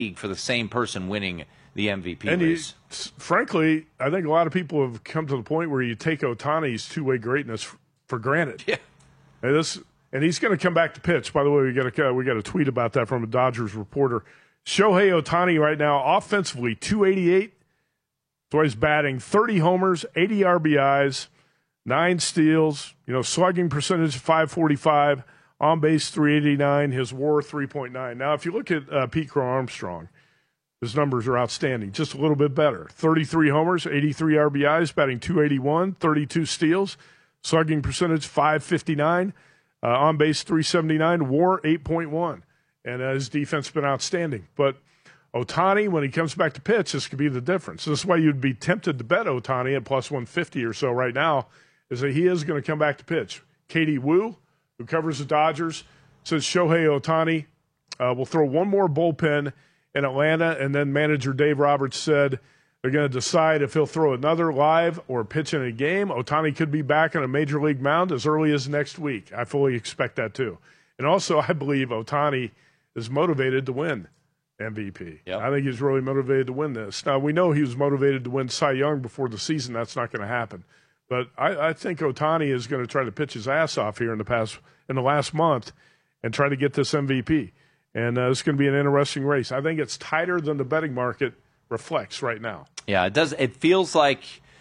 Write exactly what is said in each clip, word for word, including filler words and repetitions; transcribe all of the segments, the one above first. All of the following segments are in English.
for the same person winning the M V P and race. He, frankly, I think a lot of people have come to the point where you take Ohtani's two-way greatness for, for granted. Yeah. And, this, and he's going to come back to pitch. By the way, we got a, we got a tweet about that from a Dodgers reporter. Shohei Ohtani right now, offensively, two eighty-eight. So he's batting thirty homers, eighty R B Is, nine steals, you know, slugging percentage five forty-five, on base three eighty-nine, his WAR three point nine. Now, if you look at uh, Pete Crow Armstrong, his numbers are outstanding, just a little bit better. thirty-three homers, eighty-three R B Is, batting two eighty-one, thirty-two steals, slugging percentage five fifty-nine, uh, on base three seventy-nine, WAR eight point one. And uh, his defense has been outstanding. But Ohtani, when he comes back to pitch, this could be the difference. This is why you'd be tempted to bet Ohtani at plus one fifty or so right now, is that he is going to come back to pitch. Katie Woo, who covers the Dodgers, says Shohei Ohtani uh, will throw one more bullpen in Atlanta, and then manager Dave Roberts said they're going to decide if he'll throw another live or pitch in a game. Ohtani could be back on a major league mound as early as next week. I fully expect that too. And also, I believe Ohtani is motivated to win M V P. Yep. I think he's really motivated to win this. Now, we know he was motivated to win Cy Young before the season. That's not going to happen. But I, I think Ohtani is going to try to pitch his ass off here in the past in the last month and try to get this M V P. And uh, it's going to be an interesting race. I think it's tighter than the betting market reflects right now. Yeah, it does. It feels like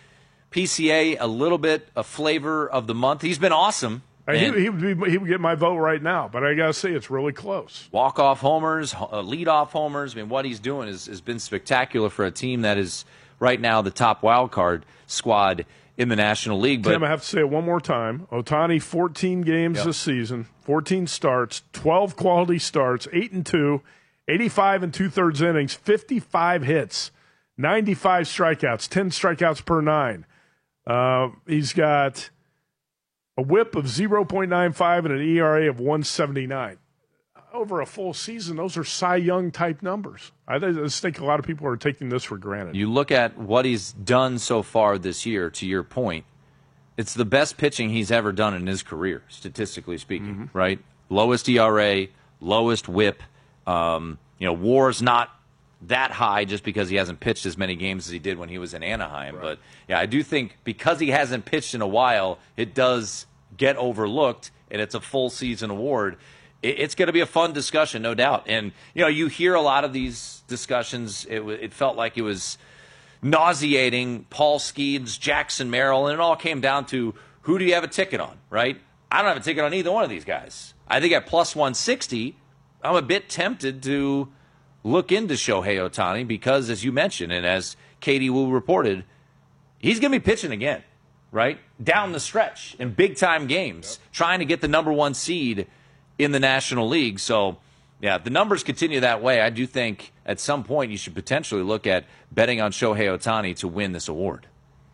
P C A a little bit a flavor of the month. He's been awesome. He, he, would be, he would get my vote right now, but I got to say it's really close. Walk-off homers, uh, lead-off homers. I mean, what he's doing is, has been spectacular for a team that is right now the top wild card squad in the National League. But Tim, I have to say it one more time. Ohtani, fourteen games yep. this season, fourteen starts, twelve quality starts, eight and two, eighty-five and two-thirds innings, fifty-five hits, ninety-five strikeouts, ten strikeouts per nine. Uh, he's got a whip of zero point nine five and an E R A of one seventy-nine. Over a full season, those are Cy Young-type numbers. I just think a lot of people are taking this for granted. You look at what he's done so far this year, to your point, it's the best pitching he's ever done in his career, statistically speaking, mm-hmm. right? Lowest E R A, lowest whip. Um, you know, WAR's not that high just because he hasn't pitched as many games as he did when he was in Anaheim. Right. But, yeah, I do think because he hasn't pitched in a while, it does get overlooked, and it's a full season award. It's going to be a fun discussion, no doubt. And, you know, you hear a lot of these discussions. It, it felt like it was nauseating. Paul Skeens, Jackson Merrill, and it all came down to who do you have a ticket on, right? I don't have a ticket on either one of these guys. I think at plus one sixty, I'm a bit tempted to look into Shohei Ohtani because, as you mentioned, and as Katie Woo reported, he's going to be pitching again, right? Down the stretch in big-time games, yep. trying to get the number one seed in the National League. So, yeah, if the numbers continue that way, I do think at some point you should potentially look at betting on Shohei Ohtani to win this award.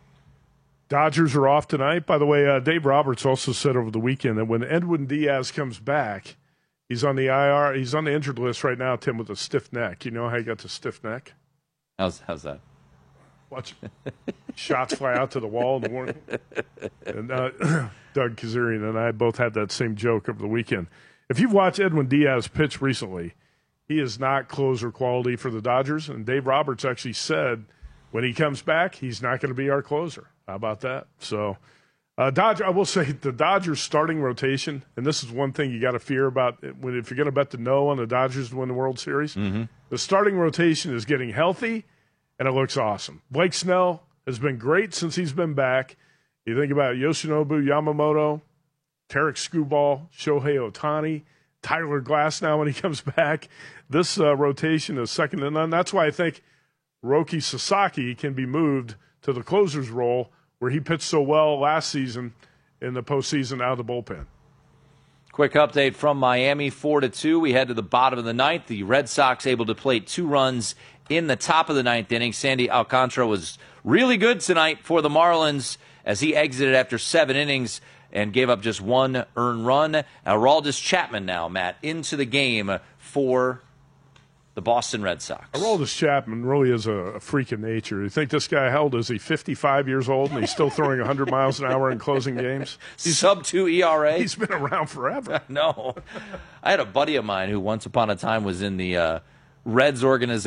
Dodgers are off tonight. By the way, uh, Dave Roberts also said over the weekend that when Edwin Diaz comes back, he's on the I R, he's on the injured list right now, Tim, with a stiff neck. You know how he got the stiff neck? How's, how's that? Watch shots fly out to the wall in the morning. And uh, Doug Kazarian and I both had that same joke over the weekend. If you've watched Edwin Diaz pitch recently, he is not closer quality for the Dodgers. And Dave Roberts actually said when he comes back, he's not going to be our closer. How about that? So, uh, Dodger, I will say the Dodgers starting rotation, and this is one thing you got to fear about when if you're going to bet the no on the Dodgers to win the World Series. Mm-hmm. The starting rotation is getting healthy. And it looks awesome. Blake Snell has been great since he's been back. You think about Yoshinobu Yamamoto, Tarek Skubal, Shohei Ohtani, Tyler Glass now when he comes back. This uh, rotation is second to none. That's why I think Roki Sasaki can be moved to the closer's role where he pitched so well last season in the postseason out of the bullpen. Quick update from Miami, four to two. We head to the bottom of the ninth. The Red Sox able to plate two runs in the top of the ninth inning. Sandy Alcantara was really good tonight for the Marlins as he exited after seven innings and gave up just one earned run. Aroldis Chapman now, Matt, into the game for the Boston Red Sox. Aroldis Chapman really is a, a freak of nature. You think this guy, how old is he, fifty-five years old, and he's still throwing one hundred miles an hour in closing games? He's sub two E R A. He's been around forever. No. I had a buddy of mine who once upon a time was in the uh, Reds organization